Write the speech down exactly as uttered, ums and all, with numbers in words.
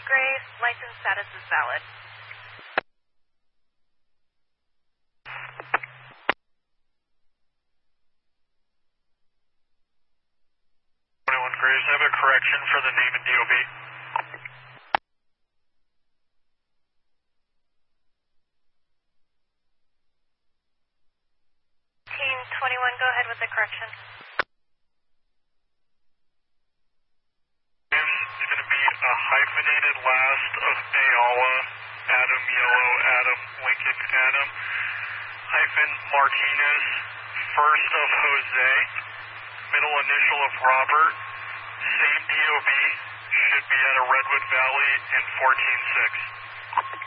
Grace, license status is valid. twenty-one Grace, I have a correction for the name and D O B. Team twenty-one, go ahead with the correction. It's going to be a hyphenated last of Ayala, Adam, Yellow, Adam, Lincoln, Adam, hyphen Martinez, first of Jose, middle initial of Robert, same D O B, should be at a Redwood Valley in fourteen six.